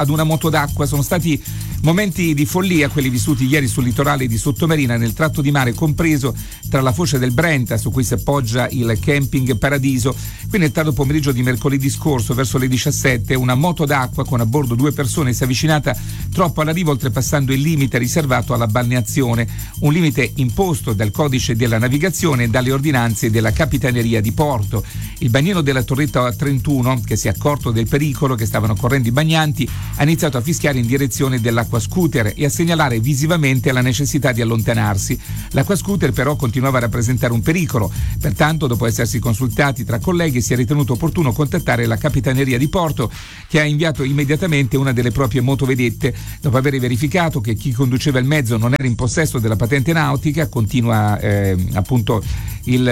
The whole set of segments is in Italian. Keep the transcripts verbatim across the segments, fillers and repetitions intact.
ad una moto d'acqua. Sono stati momenti di follia quelli vissuti ieri sul litorale di Sottomarina, nel tratto di mare compreso tra la foce del Brenta, su cui si appoggia il camping Paradiso. Qui nel tardo pomeriggio di mercoledì scorso, verso le diciassette, una moto d'acqua con a bordo due persone si è avvicinata troppo alla riva, oltrepassando il limite riservato alla balneazione, un limite imposto dal codice della navigazione e dalle ordinanze della Capitaneria di Porto. Il bagnino della Torretta trentuno, che si è accorto del pericolo che stavano correndo i bagnanti, ha iniziato a fischiare in direzione dell'acqua scooter e a segnalare visivamente la necessità di allontanarsi. L'acqua scooter però continuava a rappresentare un pericolo, pertanto dopo essersi consultati tra colleghi si è ritenuto opportuno contattare la Capitaneria di Porto, che ha inviato immediatamente una delle proprie motovedette. Dopo aver verificato che chi conduceva il mezzo non era in possesso della patente nautica, continua eh, appunto il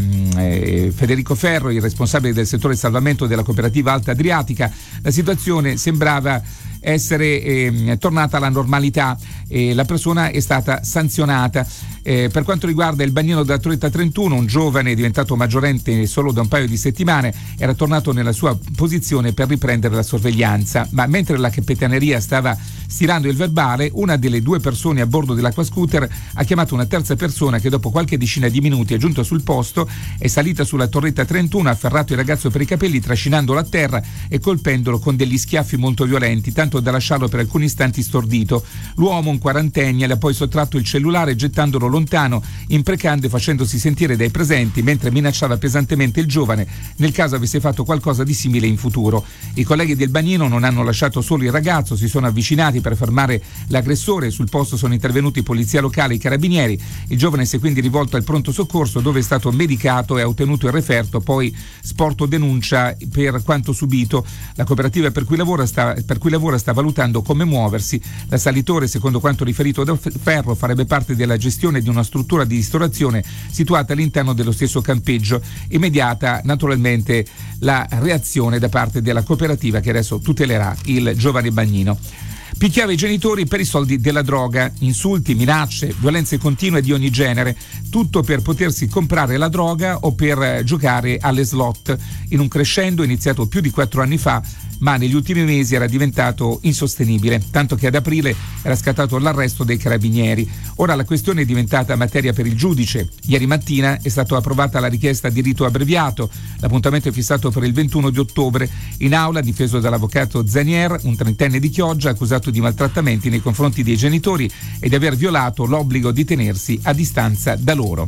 eh, Federico Ferro, il responsabile del settore salvamento della cooperativa Alta Adriatica, la situazione sembrava essere eh, tornata alla normalità e la persona è stata sanzionata. Eh, per quanto riguarda il bagnino della Torretta trentuno, un giovane diventato maggiorenne solo da un paio di settimane era tornato nella sua posizione per riprendere la sorveglianza, ma mentre la Capitaneria stava stilando il verbale, una delle due persone a bordo dell'acqua scooter ha chiamato una terza persona che dopo qualche decina di minuti è giunta sul posto, è salita sulla Torretta trentuno, ha afferrato il ragazzo per i capelli trascinandolo a terra e colpendolo con degli schiaffi molto violenti, tanto da lasciarlo per alcuni istanti stordito. L'uomo, un quarantenne, le ha poi sottratto il cellulare gettandolo lontano, imprecando e facendosi sentire dai presenti mentre minacciava pesantemente il giovane nel caso avesse fatto qualcosa di simile in futuro. I colleghi del bagnino non hanno lasciato solo il ragazzo, si sono avvicinati per fermare l'aggressore. Sul posto sono intervenuti polizia locale e i carabinieri. Il giovane si è quindi rivolto al pronto soccorso, dove è stato medicato e ha ottenuto il referto, poi sporto denuncia per quanto subito. La cooperativa per cui lavora sta, per cui lavora sta valutando come muoversi. L'assalitore, secondo quanto riferito da Ferro, farebbe parte della gestione di una struttura di ristorazione situata all'interno dello stesso campeggio. Immediata naturalmente la reazione da parte della cooperativa, che adesso tutelerà il giovane bagnino. Picchiava i genitori per i soldi della droga, insulti, minacce, violenze continue di ogni genere, tutto per potersi comprare la droga o per giocare alle slot, in un crescendo iniziato più di quattro anni fa, ma negli ultimi mesi era diventato insostenibile, tanto che ad aprile era scattato l'arresto dei carabinieri. Ora la questione è diventata materia per il giudice. Ieri mattina è stata approvata la richiesta di rito abbreviato. L'appuntamento è fissato per il ventuno di ottobre. In aula, difeso dall'avvocato Zanier, un trentenne di Chioggia accusato di maltrattamenti nei confronti dei genitori e di aver violato l'obbligo di tenersi a distanza da loro.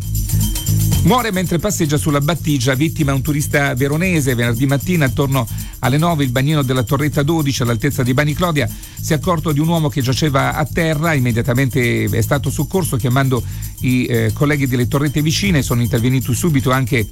Muore mentre passeggia sulla Battigia, vittima un turista veronese. Venerdì mattina attorno alle nove il bagnino della Torretta dodici all'altezza di Bani Clodia si è accorto di un uomo che giaceva a terra. Immediatamente è stato soccorso chiamando i eh, colleghi delle torrette vicine. Sono intervenuti subito anche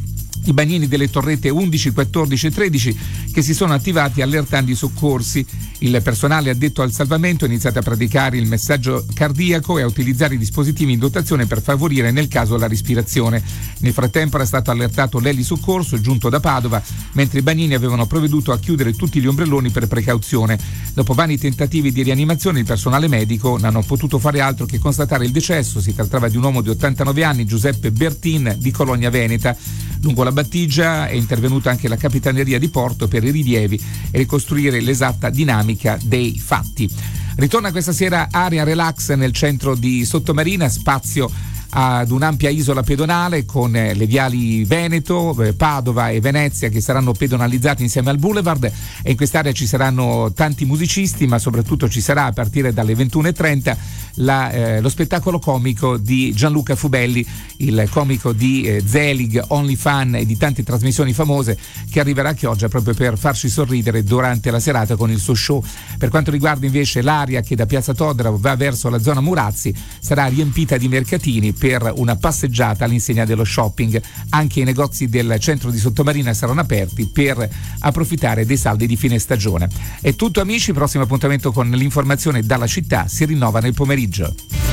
i bagnini delle torrette undici, quattordici e tredici che si sono attivati allertando i soccorsi. Il personale addetto al salvamento ha iniziato a praticare il messaggio cardiaco e a utilizzare i dispositivi in dotazione per favorire nel caso la respirazione. Nel frattempo era stato allertato l'eli soccorso giunto da Padova, mentre i bagnini avevano provveduto a chiudere tutti gli ombrelloni per precauzione. Dopo vari tentativi di rianimazione, il personale medico non ha potuto fare altro che constatare il decesso. Si trattava di un uomo di ottantanove anni, Giuseppe Bertin, di Cologna Veneta. Lungo la Battigia è intervenuta anche la Capitaneria di Porto per i rilievi e ricostruire l'esatta dinamica dei fatti. Ritorna questa sera Area Relax nel centro di Sottomarina, spazio ad un'ampia isola pedonale con le viali Veneto, Padova e Venezia che saranno pedonalizzati insieme al boulevard, e in quest'area ci saranno tanti musicisti, ma soprattutto ci sarà a partire dalle ventuno e trenta la, eh, lo spettacolo comico di Gianluca Fubelli, il comico di eh, Zelig, Only Fan e di tante trasmissioni famose, che arriverà a Chioggia proprio per farci sorridere durante la serata con il suo show. Per quanto riguarda invece l'area che da Piazza Todaro va verso la zona Murazzi, sarà riempita di mercatini per una passeggiata all'insegna dello shopping. Anche i negozi del centro di Sottomarina saranno aperti per approfittare dei saldi di fine stagione. È tutto amici, prossimo appuntamento con l'informazione dalla città si rinnova nel pomeriggio.